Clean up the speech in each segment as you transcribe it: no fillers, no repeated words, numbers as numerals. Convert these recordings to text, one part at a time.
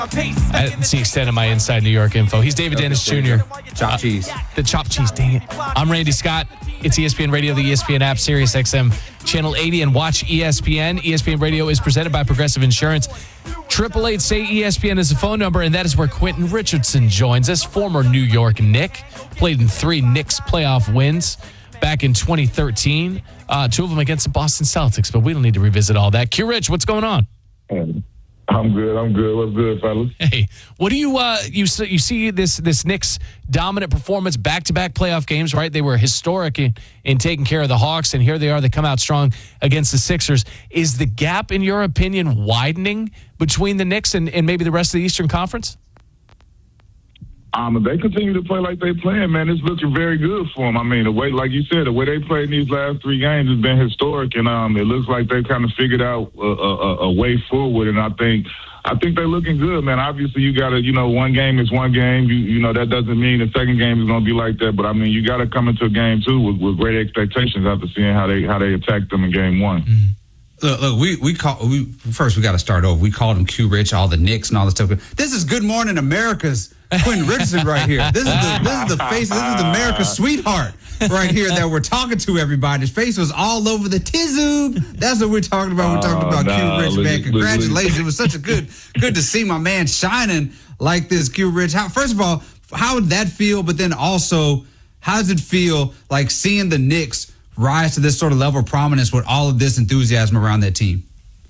That's the extent of my inside New York info. He's David Dennis Jr. Chopped cheese. The chopped cheese, dang it. I'm Randy Scott. It's ESPN Radio, the ESPN app, Sirius XM, Channel 80, and watch ESPN. ESPN Radio is presented by Progressive Insurance. 888-SAY-ESPN is the phone number, and that is where Quentin Richardson joins us, former New York Knick, played in 3 Knicks playoff wins back in 2013, 2 of them against the Boston Celtics, but we don't need to revisit all that. Q Rich, what's going on? I'm good. What's good, fellas? Hey, what do you you see this Knicks dominant performance, back-to-back playoff games, right? They were historic in taking care of the Hawks, and here they are. They come out strong against the Sixers. Is the gap, in your opinion, widening between the Knicks and maybe the rest of the Eastern Conference? If they continue to play like they playing, man, it's looking very good for them. I mean, the way, like you said, the way they played in these last 3 games has been historic, and it looks like they've kind of figured out a way forward. And I think they're looking good, man. Obviously, you got to, one game is one game. You know that doesn't mean the second game is going to be like that. But I mean, you got to come into a game too with great expectations after seeing how they attacked them in game 1. Mm-hmm. Look, we got to start over. We called him Q Rich, all the Knicks and all this stuff. This is Good Morning America's Quentin Richardson right here. This is the face. This is America's sweetheart right here that we're talking to everybody. His face was all over the tizoob. That's what we're talking about. We're talking about Q Rich, man. Congratulations. It was such a good to see my man shining like this, Q Rich. First of all, how would that feel? But then also, how does it feel like seeing the Knicks rise to this sort of level of prominence with all of this enthusiasm around that team?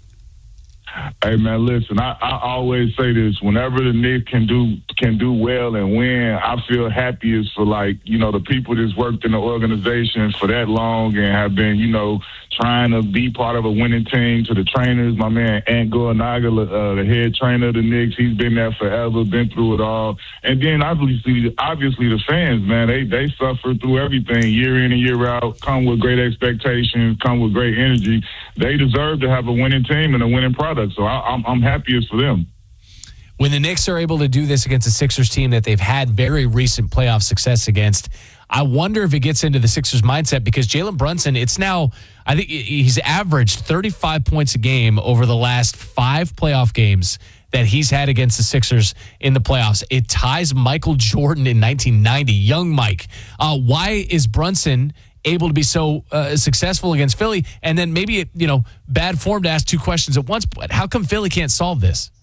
Hey, man, listen, I always say this. Whenever the Knicks can do well and win, I feel happiest for, the people that's worked in the organization for that long and have been, trying to be part of a winning team. To the trainers, my man, Ant Gornaga, the head trainer of the Knicks, he's been there forever, been through it all. And then, obviously the fans, man, they suffer through everything year in and year out, come with great expectations, come with great energy. They deserve to have a winning team and a winning product. So I'm happiest for them. When the Knicks are able to do this against a Sixers team that they've had very recent playoff success against, I wonder if it gets into the Sixers mindset, because Jalen Brunson, it's now, I think he's averaged 35 points a game over the last 5 playoff games that he's had against the Sixers in the playoffs. It ties Michael Jordan in 1990, young Mike. Why is Brunson able to be so successful against Philly? And then maybe, bad form to ask 2 questions at once, but how come Philly can't solve this?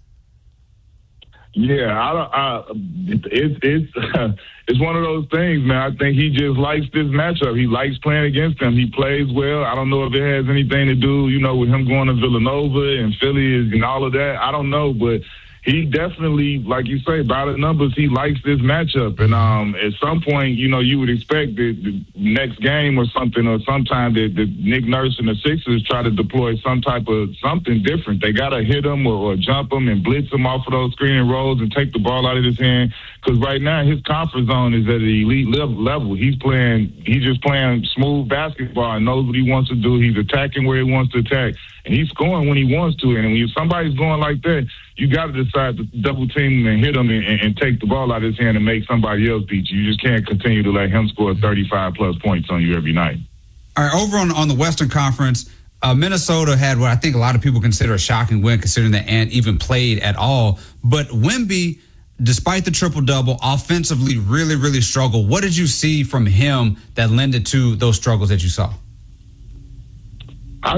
Yeah, it's one of those things, man. I think he just likes this matchup. He likes playing against them. He plays well. I don't know if it has anything to do, with him going to Villanova and Philly and all of that. I don't know, but he definitely, like you say, by the numbers, he likes this matchup. And at some point, you would expect the next game or something, or sometime that Nick Nurse and the Sixers try to deploy some type of something different. They got to hit him or jump him and blitz him off of those screening rolls and take the ball out of his hand. Because right now, his comfort zone is at the elite level. He's just playing smooth basketball and knows what he wants to do. He's attacking where he wants to attack. And he's scoring when he wants to. And when somebody's going like that, you got to decide to double team him and hit him and take the ball out of his hand and make somebody else beat you. You just can't continue to let him score 35-plus points on you every night. All right, over on the Western Conference, Minnesota had what I think a lot of people consider a shocking win, considering that Ant even played at all. But Wemby, despite the triple-double, offensively really, really struggled. What did you see from him that lended to those struggles that you saw? I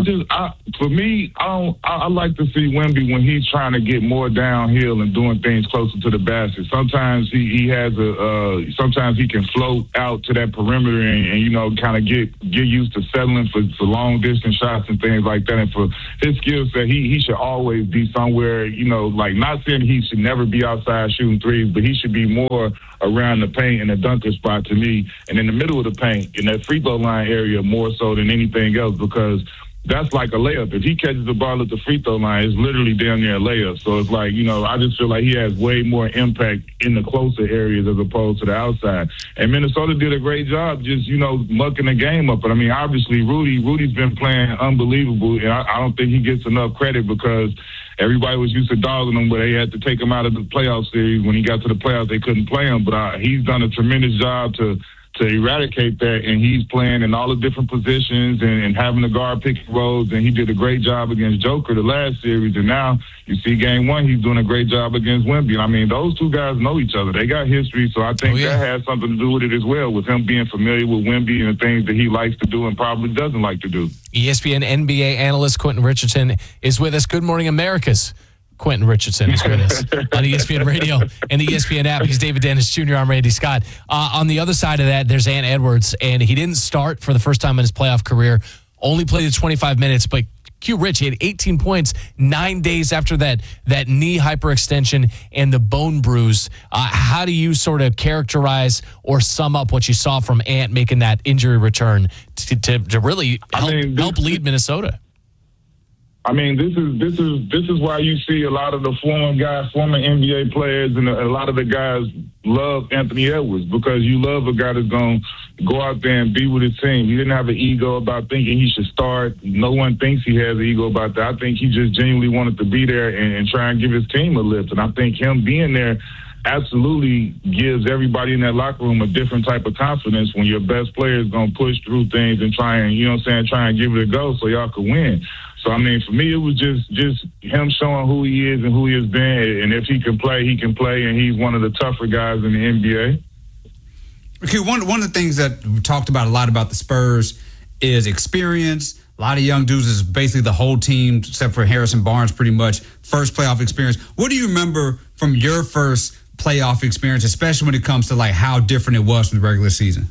like to see Wemby when he's trying to get more downhill and doing things closer to the basket. Sometimes sometimes he can float out to that perimeter and kind of get used to settling for long distance shots and things like that. And for his skill set, he should always be somewhere, not saying he should never be outside shooting threes, but he should be more around the paint and the dunker spot to me, and in the middle of the paint in that free throw line area more so than anything else, because that's like a layup. If he catches the ball at the free throw line, it's literally damn near a layup. So it's like, I just feel like he has way more impact in the closer areas as opposed to the outside. And Minnesota did a great job just, mucking the game up. But, obviously, Rudy's been playing unbelievable, and I don't think he gets enough credit because everybody was used to dogging him, but they had to take him out of the playoff series. When he got to the playoffs, they couldn't play him. But he's done a tremendous job to eradicate that, and he's playing in all the different positions and having the guard pick and rolls, and he did a great job against Joker the last series, and now you see game one, he's doing a great job against Wemby. I mean, those two guys know each other. They got history, so I think that has something to do with it as well, with him being familiar with Wemby and the things that he likes to do and probably doesn't like to do. ESPN NBA analyst Quentin Richardson is with us. Good morning, America's Quentin Richardson is with us on ESPN Radio and the ESPN app. He's David Dennis Jr. I'm Randy Scott. On the other side of that, there's Ant Edwards, and he didn't start for the first time in his playoff career. Only played the 25 minutes, but Q Rich, he had 18 points 9 days after that knee hyperextension and the bone bruise. How do you sort of characterize or sum up what you saw from Ant making that injury return to really help lead Minnesota? I mean, this is why you see a lot of the former NBA players, and a lot of the guys love Anthony Edwards, because you love a guy that's going to go out there and be with his team. He didn't have an ego about thinking he should start. No one thinks he has an ego about that. I think he just genuinely wanted to be there and try and give his team a lift. And I think him being there absolutely gives everybody in that locker room a different type of confidence when your best player is going to push through things and try and give it a go so y'all can win. So, I mean, for me, it was just him showing who he is and who he has been. And if he can play, he can play. And he's one of the tougher guys in the NBA. Okay, one of the things that we talked about a lot about the Spurs is experience. A lot of young dudes is basically the whole team, except for Harrison Barnes, pretty much. First playoff experience. What do you remember from your first playoff experience, especially when it comes to, like, how different it was from the regular season?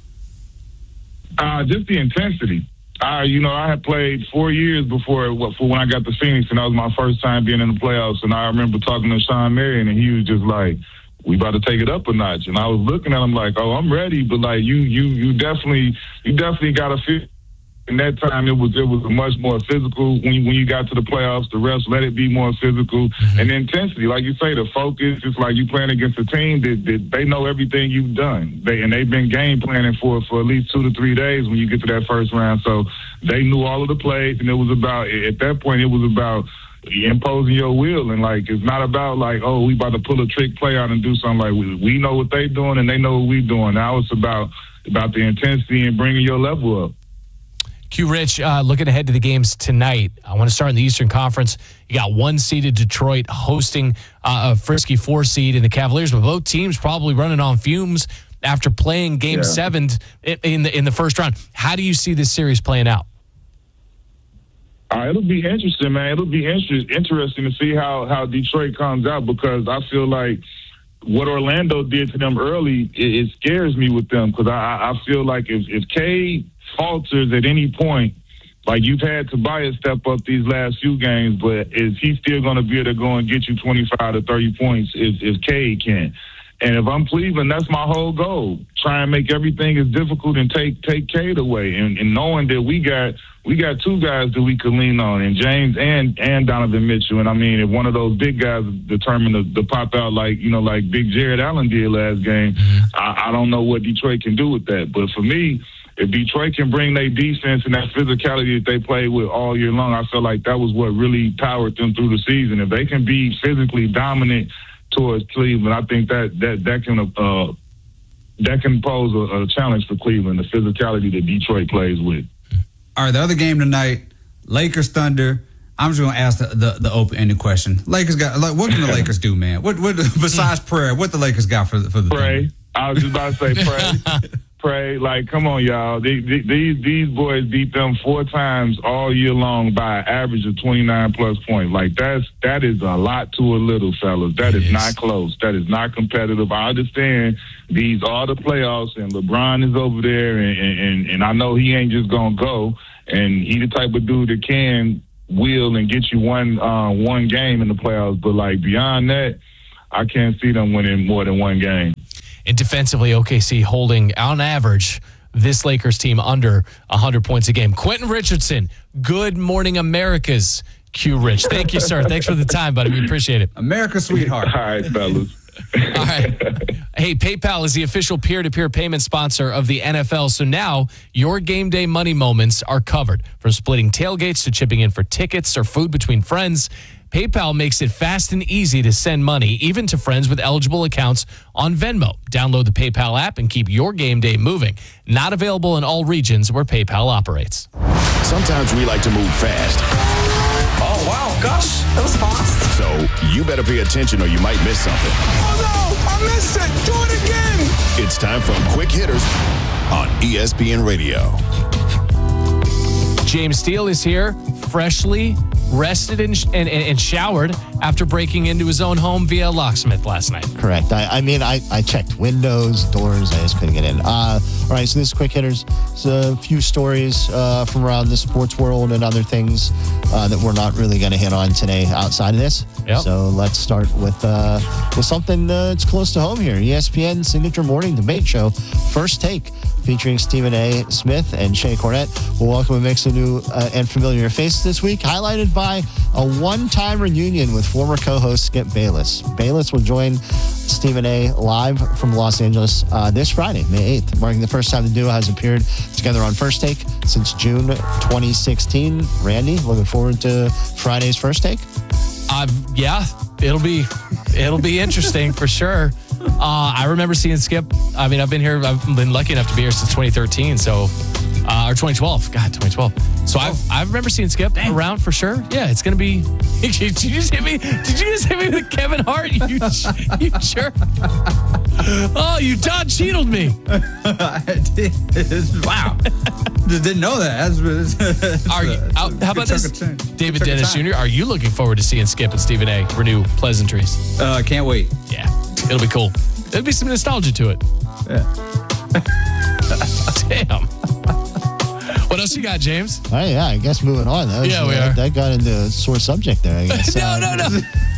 Just the intensity. I had played 4 years before when I got to Phoenix, and that was my first time being in the playoffs. And I remember talking to Sean Marion, and he was just like, "We about to take it up a notch." And I was looking at him like, "Oh, I'm ready," but like you definitely got to feel. In that time, it was much more physical. When you got to the playoffs, the refs let it be more physical. Mm-hmm. And the intensity, like you say, the focus. It's like you playing against a team that they know everything you've done. They've been game planning for at least 2 to 3 days when you get to that first round. So they knew all of the plays, and it was about, at that point, it was about imposing your will. And like, it's not about like, oh, we about to pull a trick play out and do something. Like we know what they doing and they know what we doing. Now it's about the intensity and bringing your level up. Q Rich, looking ahead to the games tonight, I want to start in the Eastern Conference. You got 1-seeded Detroit hosting a frisky 4-seed in the Cavaliers, but both teams probably running on fumes after playing Game 7 in the first round. How do you see this series playing out? It'll be interesting, man. It'll be interesting to see how Detroit comes out, because I feel like what Orlando did to them early, it scares me with them, because I feel like if Cade falters at any point, like you've had Tobias step up these last few games, but is he still going to be able to go and get you 25 to 30 points if Cade can? And if I'm Cleveland, that's my whole goal. Try and make everything as difficult and take Cade away. And knowing that we got 2 guys that we could lean on, and James and Donovan Mitchell. And I mean, if one of those big guys determined to pop out like Big Jared Allen did last game, I don't know what Detroit can do with that. But for me, if Detroit can bring their defense and that physicality that they played with all year long, I feel like that was what really powered them through the season. If they can be physically dominant towards Cleveland, I think that can pose a challenge for Cleveland, the physicality that Detroit plays with. All right, the other game tonight, Lakers Thunder. I'm just going to ask the open-ended question. Lakers got, like, what can the Lakers do, man? What besides prayer? What the Lakers got for the pray? Thunder? I was just about to say pray. Pray, like, come on, y'all. These boys beat them 4 times all year long by an average of 29+ points. Like, that is a lot to a little, fellas. That is not close. That is not competitive. I understand these are the playoffs, and LeBron is over there, and I know he ain't just gonna go. And he the type of dude that can will and get you one game in the playoffs. But like beyond that, I can't see them winning more than 1 game. And defensively, OKC holding, on average, this Lakers team under 100 points a game. Quentin Richardson, good morning, America's Q Rich. Thank you, sir. Thanks for the time, buddy. We appreciate it. America's sweetheart. All right, fellas. All right. Hey, PayPal is the official peer-to-peer payment sponsor of the NFL. So now your game day money moments are covered. From splitting tailgates to chipping in for tickets or food between friends, PayPal makes it fast and easy to send money, even to friends with eligible accounts on Venmo. Download the PayPal app and keep your game day moving. Not available in all regions where PayPal operates. Sometimes we like to move fast. Oh, wow. Gosh, that was fast. So you better pay attention or you might miss something. Oh, no. I missed it. Do it again. It's time for Quick Hitters on ESPN Radio. James Steele is here, freshly rested and showered after breaking into his own home via locksmith last night. Correct. I checked windows, doors. I just couldn't get in. All right, so this is Quick Hitters. So a few stories from around the sports world and other things that we're not really going to hit on today outside of this. Yep. So let's start with something that's close to home here. ESPN Signature Morning Debate Show, First Take, featuring Stephen A. Smith and Shea Cornette. We'll welcome a mix of new and familiar faces this week, highlighted by a one-time reunion with former co-host Skip Bayless. Bayless will join Stephen A. live from Los Angeles this Friday, May 8th, marking the first time the duo has appeared together on First Take since June 2016. Randy, looking forward to Friday's First Take? Yeah, it'll be interesting for sure. I remember seeing Skip. I mean, I've been lucky enough to be here since 2013, so or 2012. God, 2012. So I remember seeing Skip around for sure. Yeah, it's gonna be. Did you just hit me? Did you just hit me with Kevin Hart? You jerk! Oh, you Don Cheadled me. I did. Wow. Just didn't know that. How about this? David Dennis Jr., are you looking forward to seeing Skip and Stephen A. renew pleasantries? Can't wait. Yeah, it'll be cool. There'll be some nostalgia to it. Yeah. Damn. What else you got, James? Oh, yeah, I guess moving on. We are. That got into a sore subject there, I guess. No.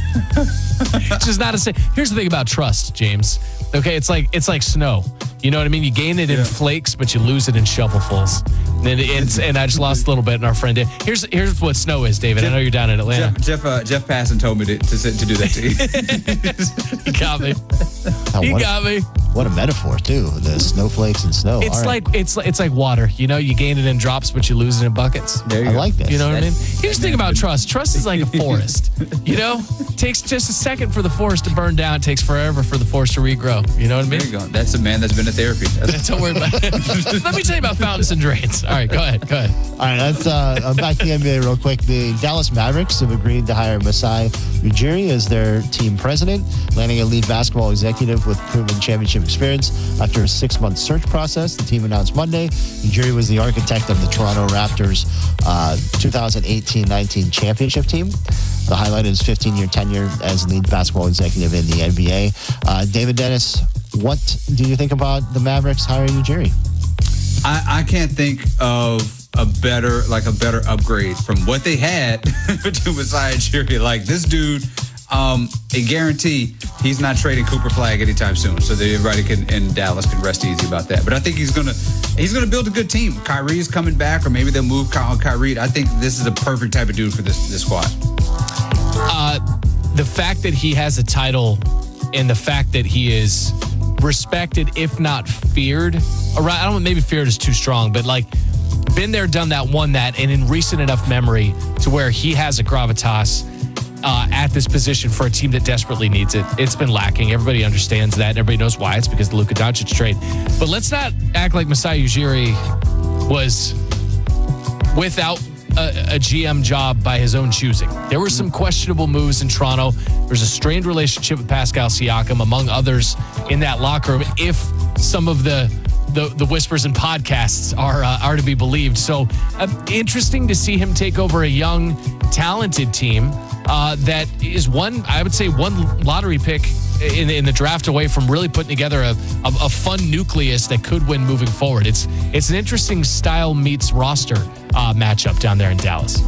It's just not a. Here's the thing about trust, James. Okay, it's like snow. You know what I mean? You gain it in flakes, but you lose it in shovelfuls. And I just lost a little bit, and our friend did. Here's what snow is, David. I know you're down in Atlanta. Jeff Passan told me to do that to you. He got me. He got me. What a metaphor too. The snowflakes and snow. It's like water. You know, you gain it in drops, but you lose it in buckets. I like this. You know what I mean? Here's the thing about trust. Trust is like a forest. You know, it takes just a second for the forest to burn down. It takes forever for the forest to regrow. You know what I mean? There you go. That's a man that's been to therapy. Don't worry about it. Let me tell you about fountains and drains. All right, go ahead. All right, let's back to the NBA real quick. The Dallas Mavericks have agreed to hire Masai Ujiri as their team president, landing a lead basketball executive with proven championship experience. After a 6-month search process, the team announced Monday Ujiri was the architect of the Toronto Raptors 2018-19 championship team. The highlight is 15-year tenure as lead basketball executive in the NBA. David Dennis, what do you think about the Mavericks hiring Ujiri? I can't think of a better upgrade from what they had to Masai Ujiri. Like this dude, a guarantee he's not trading Cooper Flag anytime soon, so that everybody in Dallas can rest easy about that. But I think he's gonna build a good team. Kyrie's coming back, or maybe they'll move Kyrie. I think this is a perfect type of dude for this squad. The fact that he has a title and the fact that he is respected, if not feared, around, I don't know, maybe feared is too strong, but like been there, done that, won that, and in recent enough memory to where he has a gravitas at this position for a team that desperately needs it. It's been lacking. Everybody understands that, and everybody knows why. It's because of the Luka Doncic trade. But let's not act like Masai Ujiri was without a GM job by his own choosing. There were some questionable moves in Toronto. There's a strained relationship with Pascal Siakam, among others, in that locker room, if some of the whispers and podcasts are to be believed. So interesting to see him take over a young, talented team that is one lottery pick in the draft away from really putting together a fun nucleus that could win moving forward. It's an interesting style meets roster matchup down there in Dallas.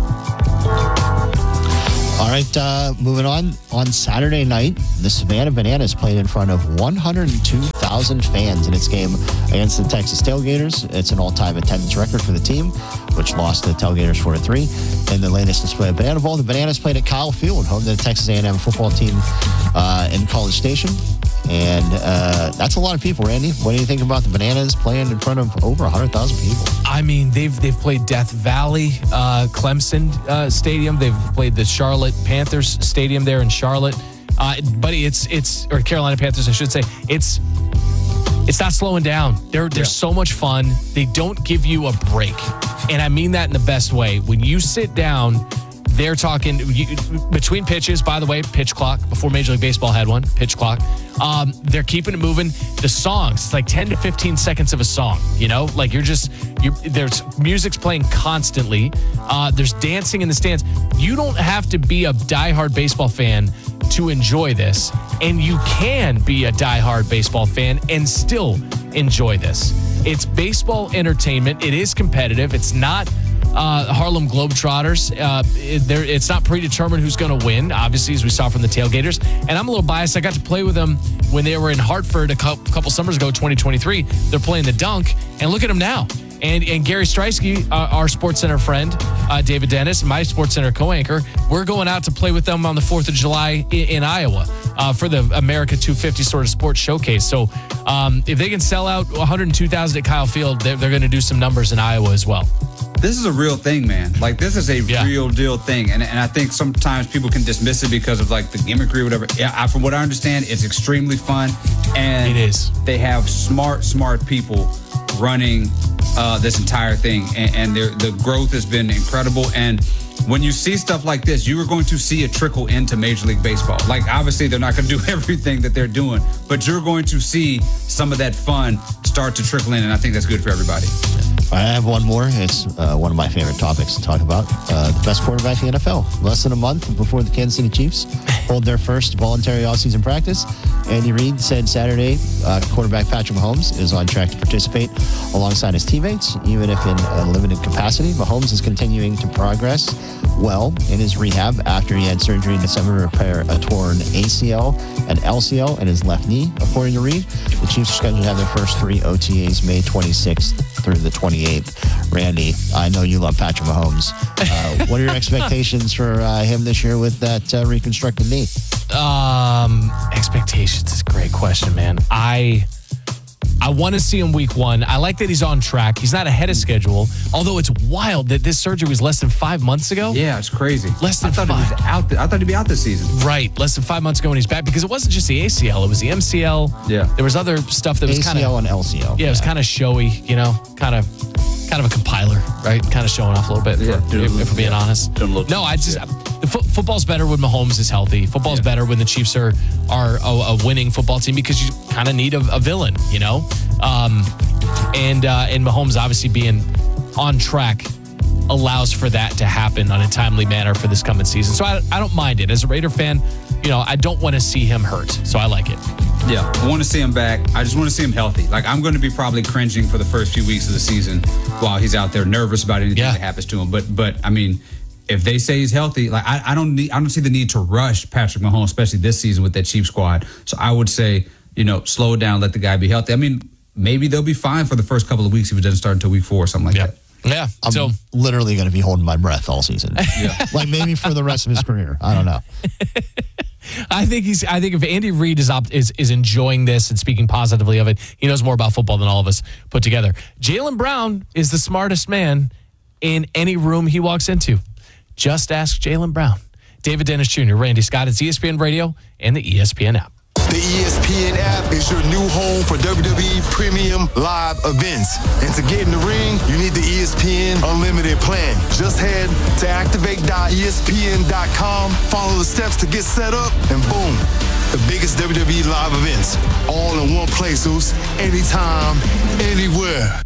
All right, moving on. On Saturday night, the Savannah Bananas played in front of 102,000 fans in its game against the Texas Tailgaters. It's an all-time attendance record for the team, which lost to the Tailgaters 4-3. In the latest display of Banana Bowl, the Bananas played at Kyle Field, home to the Texas A&M football team in College Station. And that's a lot of people, Randy. What do you think about the Bananas playing in front of over 100,000 people? I mean, they've played Death Valley, Clemson Stadium. They've played the Charlotte Panthers Stadium there in Charlotte. But or Carolina Panthers, I should say. It's not slowing down. They're so much fun. They don't give you a break. And I mean that in the best way. When you sit down, they're talking between pitches, by the way, pitch clock, before Major League Baseball had one, pitch clock. They're keeping it moving. The songs, it's like 10 to 15 seconds of a song, like there's music's playing constantly. There's dancing in the stands. You don't have to be a diehard baseball fan to enjoy this. And you can be a diehard baseball fan and still enjoy this. It's baseball entertainment. It is competitive. It's not Harlem Globetrotters. It's not predetermined who's going to win, obviously, as we saw from the Tailgaters. And I'm a little biased. I got to play with them when they were in Hartford a couple summers ago, 2023. They're playing the Dunk, and look at them now. And Gary Streisky, our SportsCenter friend, David Dennis, my SportsCenter co-anchor, we're going out to play with them on the 4th of July in Iowa for the America 250 sort of sports showcase. So if they can sell out 102,000 at Kyle Field, they're going to do some numbers in Iowa as well. This is a real thing, man. Like, this is a real deal thing. And I think sometimes people can dismiss it because of, like, the gimmickry or whatever. Yeah, from what I understand, it's extremely fun. And it is. They have smart people running this entire thing. And the growth has been incredible. And when you see stuff like this, you are going to see it trickle into Major League Baseball. Like, obviously, they're not going to do everything that they're doing, but you're going to see some of that fun start to trickle in, and I think that's good for everybody. I have one more. It's one of my favorite topics to talk about. The best quarterback in the NFL. Less than a month before the Kansas City Chiefs hold their first voluntary offseason practice. Andy Reid said Saturday quarterback Patrick Mahomes is on track to participate alongside his teammates, even if in a limited capacity. Mahomes is continuing to progress well in his rehab after he had surgery in December to repair a torn ACL and LCL in his left knee, according to Reid. The Chiefs are scheduled to have their first 3 OTAs May 26th through the 28th. Randy, I know you love Patrick Mahomes. What are your expectations for him this year with that reconstructed knee? Expectations is a great question, man. I want to see him week 1. I like that he's on track. He's not ahead of schedule, although it's wild that this surgery was less than 5 months ago. Yeah, it's crazy. Less than 5. I thought he'd be out this season. Right, less than 5 months ago when he's back, because it wasn't just the ACL, it was the MCL. Yeah. There was other stuff that was kind of... ACL and LCL. Yeah, it was kind of showy, kind of a compiler, right? Kind of showing off a little bit, if we're being honest. No, football's better when Mahomes is healthy. Football's better when the Chiefs are a winning football team, because you kind of need a villain, and Mahomes obviously being on track allows for that to happen on a timely manner for this coming season. So I don't mind it. As a Raider fan, I don't want to see him hurt. So I like it. Yeah, I want to see him back. I just want to see him healthy. Like, I'm going to be probably cringing for the first few weeks of the season while he's out there nervous about anything that happens to him. But I mean, if they say he's healthy, like I don't see the need to rush Patrick Mahomes, especially this season with that Chiefs squad. So I would say, slow it down, let the guy be healthy. I mean, maybe they'll be fine for the first couple of weeks if it doesn't start until week 4 or something like that. Yeah. I'm literally going to be holding my breath all season. Like maybe for the rest of his career. I don't know. I think if Andy Reid is enjoying this and speaking positively of it, he knows more about football than all of us put together. Jaylen Brown is the smartest man in any room he walks into. Just ask Jaylen Brown. David Dennis Jr., Randy Scott, it's ESPN Radio and the ESPN app. The ESPN app is your new home for WWE Premium Live events. And to get in the ring, you need the ESPN Unlimited plan. Just head to activate.espn.com, follow the steps to get set up, and boom, the biggest WWE live events, all in one place, Zeus, anytime, anywhere.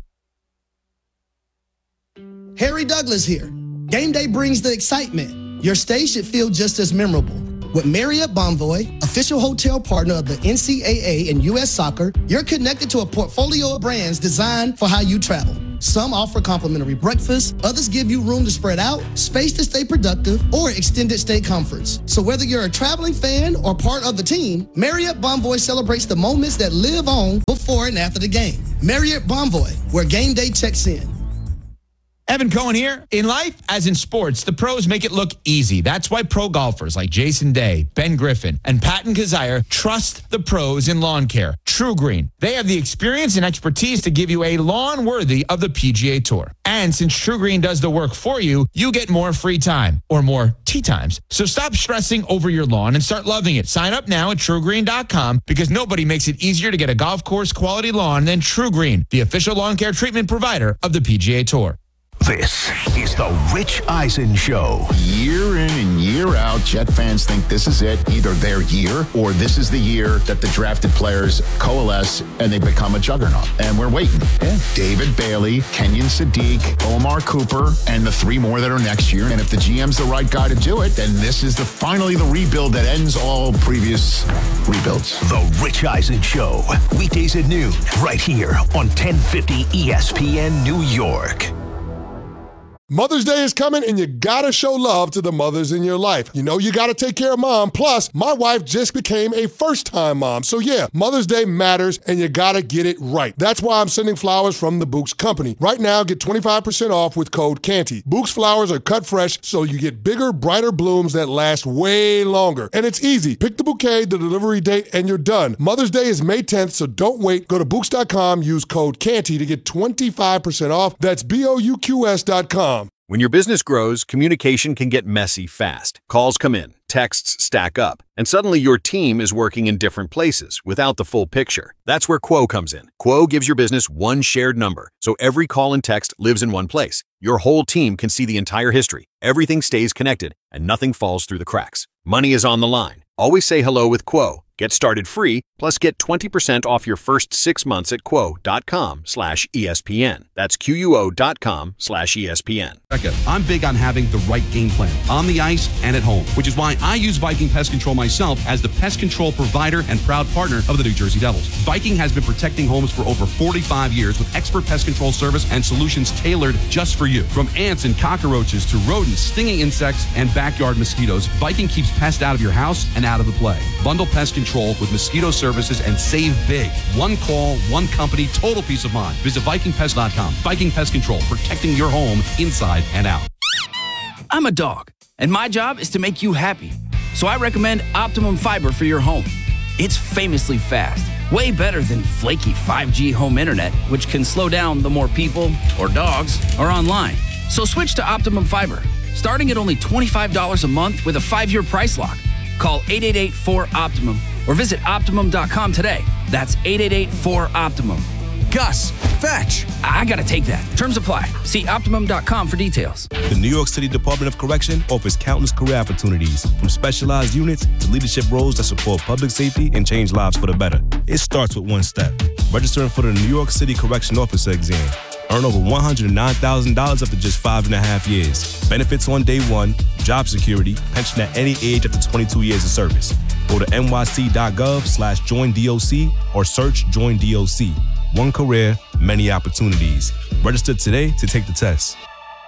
Harry Douglas here. Game day brings the excitement. Your stay should feel just as memorable. With Marriott Bonvoy, official hotel partner of the NCAA and U.S. Soccer, you're connected to a portfolio of brands designed for how you travel. Some offer complimentary breakfast, others give you room to spread out, space to stay productive, or extended stay comforts. So whether you're a traveling fan or part of the team, Marriott Bonvoy celebrates the moments that live on before and after the game. Marriott Bonvoy, where game day checks in. Evan Cohen here. In life, as in sports, the pros make it look easy. That's why pro golfers like Jason Day, Ben Griffin, and Patton Kazire trust the pros in lawn care. True Green. They have the experience and expertise to give you a lawn worthy of the PGA Tour. And since True Green does the work for you, you get more free time or more tee times. So stop stressing over your lawn and start loving it. Sign up now at TrueGreen.com because nobody makes it easier to get a golf course quality lawn than True Green, the official lawn care treatment provider of the PGA Tour. This is the Rich Eisen Show. Year in and year out, Jet fans think this is it, either their year or this is the year that the drafted players coalesce and they become a juggernaut. And we're waiting. Yeah. David Bailey, Kenyon Sadiq, Omar Cooper, and the three more that are next year. And if the GM's the right guy to do it, then this is finally the rebuild that ends all previous rebuilds. The Rich Eisen Show. Weekdays at noon, right here on 1050 ESPN New York. Mother's Day is coming, and you gotta show love to the mothers in your life. You know you gotta take care of mom. Plus, my wife just became a first-time mom. So yeah, Mother's Day matters, and you gotta get it right. That's why I'm sending flowers from the Books Company. Right now, get 25% off with code Canty. Books flowers are cut fresh, so you get bigger, brighter blooms that last way longer. And it's easy. Pick the bouquet, the delivery date, and you're done. Mother's Day is May 10th, so don't wait. Go to Books.com, use code Canty to get 25% off. That's BOUQS.com. When your business grows, communication can get messy fast. Calls come in, texts stack up, and suddenly your team is working in different places without the full picture. That's where Quo comes in. Quo gives your business one shared number, so every call and text lives in one place. Your whole team can see the entire history. Everything stays connected, and nothing falls through the cracks. Money is on the line. Always say hello with Quo. Get started free, plus get 20% off your first 6 months at quo.com/ESPN. That's QUO.com/ESPN. I'm big on having the right game plan on the ice and at home, which is why I use Viking Pest Control myself as the pest control provider and proud partner of the New Jersey Devils. Viking has been protecting homes for over 45 years with expert pest control service and solutions tailored just for you. From ants and cockroaches to rodents, stinging insects, and backyard mosquitoes, Viking keeps pests out of your house and out of the play. Bundle pest control with mosquito services and save big. One call, one company, total peace of mind. Visit VikingPest.com. Viking Pest Control, protecting your home inside and out. I'm a dog, and my job is to make you happy. So I recommend Optimum Fiber for your home. It's famously fast, way better than flaky 5G home internet, which can slow down the more people or dogs are online. So switch to Optimum Fiber, starting at only $25 a month with a 5-year price lock. Call 888-4-OPTIMUM or visit Optimum.com today. That's 888-4-OPTIMUM. Gus, fetch. I gotta take that. Terms apply. See Optimum.com for details. The New York City Department of Correction offers countless career opportunities, from specialized units to leadership roles that support public safety and change lives for the better. It starts with one step: registering for the New York City Correction Officer exam. Earn over $109,000 after just 5.5 years. Benefits on day one, job security, pension at any age after 22 years of service. Go to nyc.gov/joinDOC or search Join DOC. One career, many opportunities. Register today to take the test.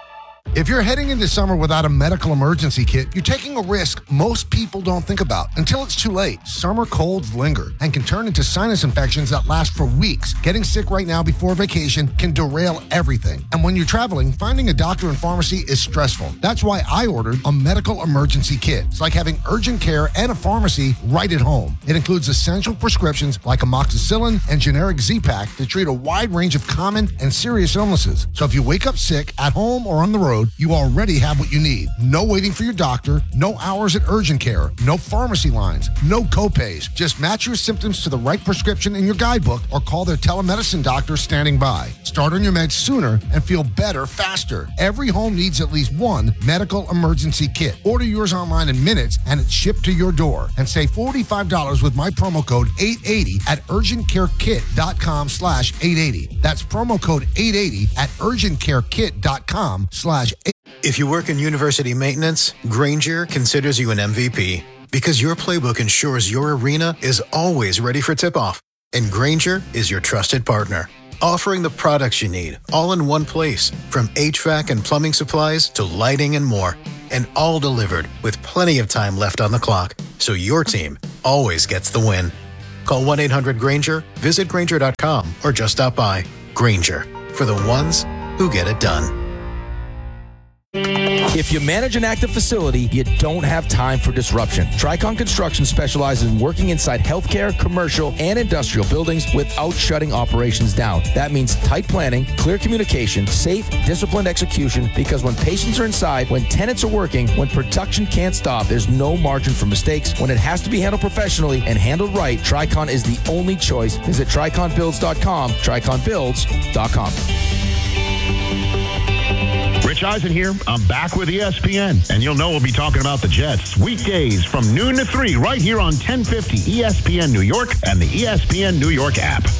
If you're heading into summer without a medical emergency kit, you're taking a risk most people don't think about until it's too late. Summer colds linger and can turn into sinus infections that last for weeks. Getting sick right now before vacation can derail everything. And when you're traveling, finding a doctor and pharmacy is stressful. That's why I ordered a medical emergency kit. It's like having urgent care and a pharmacy right at home. It includes essential prescriptions like amoxicillin and generic Z-Pak to treat a wide range of common and serious illnesses. So if you wake up sick at home or on the road, you already have what you need. No waiting for your doctor, no hours at urgent care, no pharmacy lines, no copays. Just match your symptoms to the right prescription in your guidebook or call their telemedicine doctor standing by. Start on your meds sooner and feel better faster. Every home needs at least one medical emergency kit. Order yours online in minutes and it's shipped to your door. And save $45 with my promo code 880 at urgentcarekit.com/880. That's promo code 880 at urgentcarekit.com/880. If you work in university maintenance, Grainger considers you an MVP because your playbook ensures your arena is always ready for tip-off. And Grainger is your trusted partner, offering the products you need all in one place, from HVAC and plumbing supplies to lighting and more, and all delivered with plenty of time left on the clock, so your team always gets the win. Call 1-800-GRAINGER, visit Grainger.com, or just stop by. Grainger, for the ones who get it done. If you manage an active facility, you don't have time for disruption. Tricon Construction specializes in working inside healthcare, commercial, and industrial buildings without shutting operations down. That means tight planning, clear communication, safe, disciplined execution, because when patients are inside, when tenants are working, when production can't stop, there's no margin for mistakes. When it has to be handled professionally and handled right, Tricon is the only choice. Visit TriconBuilds.com, TriconBuilds.com. Rich Eisen here. I'm back with ESPN, and you'll know we'll be talking about the Jets weekdays from noon to 3 right here on 1050 ESPN New York and the ESPN New York app.